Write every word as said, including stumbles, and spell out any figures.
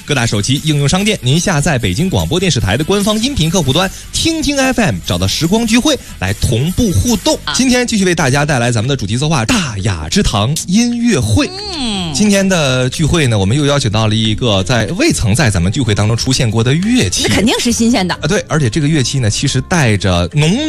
各大手机应用商店，您下载北京广播电视台的官方音频客户端听听 F M， 找到时光聚会来同步互动。今天继续为大家带来咱们的主题策划大雅之堂音乐会。嗯，今天的聚会呢，我们又邀请到了一个在未曾在咱们聚会当中出现过的乐器， 那肯定是新鲜的啊。对，而且这个乐器呢，其实带着浓